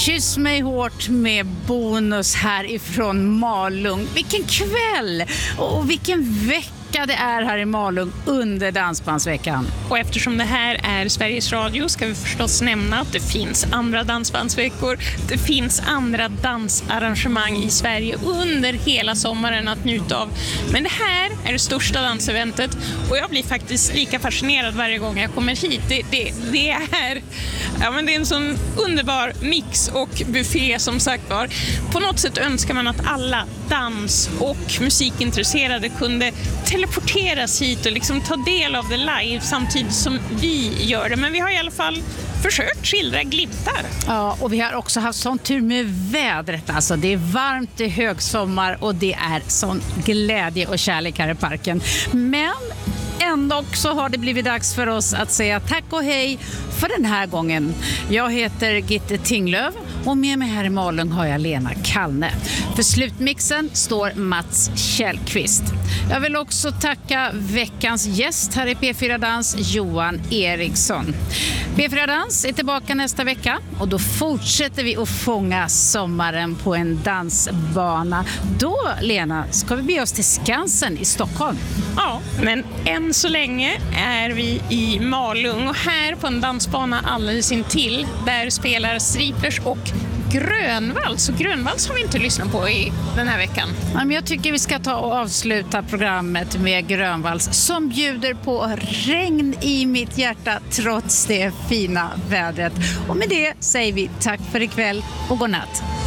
Kyss mig hårt med bonus här ifrån Malung. Vilken kväll och vilken vecka det är här i Malung under Dansbandsveckan. Och eftersom det här är Sveriges Radio ska vi förstås nämna att det finns andra dansbandsveckor. Det finns andra dansarrangemang i Sverige under hela sommaren att njuta av. Men det här är det största danseventet och jag blir faktiskt lika fascinerad varje gång jag kommer hit. Det är en sån underbar mix och buffé som sagt var. På något sätt önskar man att alla dans- och musikintresserade kunde teleporteras hit och liksom ta del av det live samtidigt som vi gör det. Men vi har i alla fall försökt skildra glimtar. Ja, och vi har också haft sån tur med vädret. Alltså, det är varmt, det är högsommar och det är sån glädje och kärlek här i parken. Men ändå så har det blivit dags för oss att säga tack och hej för den här gången. Jag heter Gitte Tinglöf och med mig här i Malung har jag Lena Kallne. För slutmixen står Mats Källqvist. Jag vill också tacka veckans gäst här i P4 Dans, Johan Eriksson. P4 Dans är tillbaka nästa vecka och då fortsätter vi att fånga sommaren på en dansbana. Då, Lena, ska vi be oss till Skansen i Stockholm. Ja, men än så länge är vi i Malung och här på en dansbana alldeles intill där spelar Striplers och Grönvals. Och Grönvals har vi inte lyssnat på i den här veckan. Ja, men jag tycker vi ska ta och avsluta programmet med Grönvals som bjuder på regn i mitt hjärta trots det fina vädret. Och med det säger vi tack för ikväll och god natt.